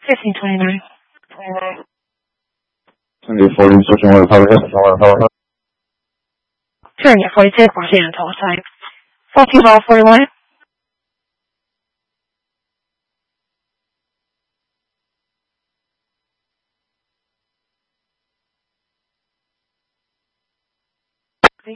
1529. India 40, switching over to power hit. Turn at 42, proceed until time. 14 mile 41. Okay.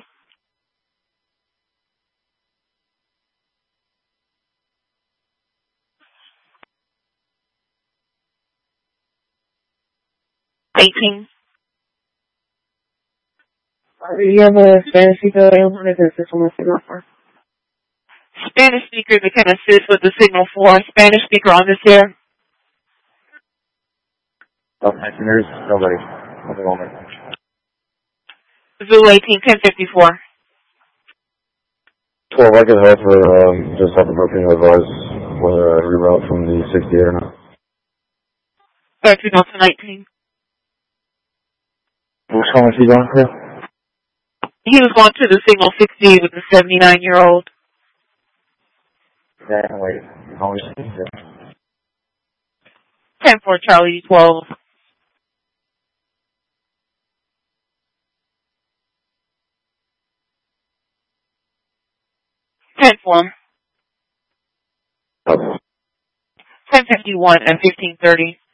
18. Do you have a Spanish speaker available to assist on the signal for? Spanish speaker that can assist with the signal for Spanish speaker on this air. There's nobody at the moment. Zulu 18, 1054. 12, I can have for just have the booking advise whether I reroute from the 68 or not. 13 to 19. Which one was he going for? He was going to the signal 60 with the 79-year-old. Yeah, wait. Always 10 for Charlie 12. Ten for 1051 and 1530.